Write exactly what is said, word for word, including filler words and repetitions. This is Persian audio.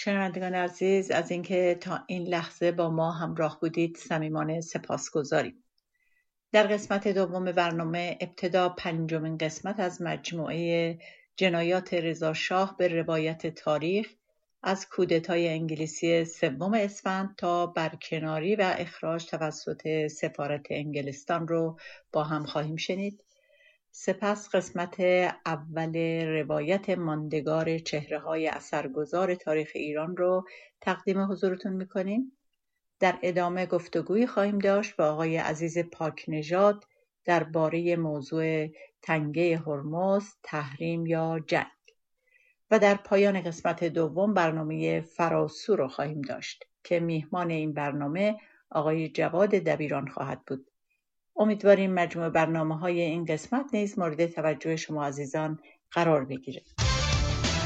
شنوندگان عزیز، از اینکه تا این لحظه با ما همراه بودید صمیمانه سپاسگزاریم. در قسمت دوم برنامه ابتدا پنجمین قسمت از مجموعه جنایات رضا شاه به روایت تاریخ از کودتای انگلیسی سوم اسفند تا برکناری و اخراج توسط سفارت انگلستان رو با هم خواهیم شنید. سپس قسمت اول روایت ماندگار چهره‌های اثرگذار تاریخ ایران رو تقدیم حضورتون می‌کنیم. در ادامه گفتگویی خواهیم داشت با آقای عزیز پاکنژاد درباره موضوع تنگه هرمز، تحریم یا جنگ. و در پایان قسمت دوم برنامه فراسو رو خواهیم داشت که میهمان این برنامه آقای جواد دبیران خواهد بود. امیدواریم مجموع برنامه‌های این قسمت نیز مورد توجه شما عزیزان قرار بگیره.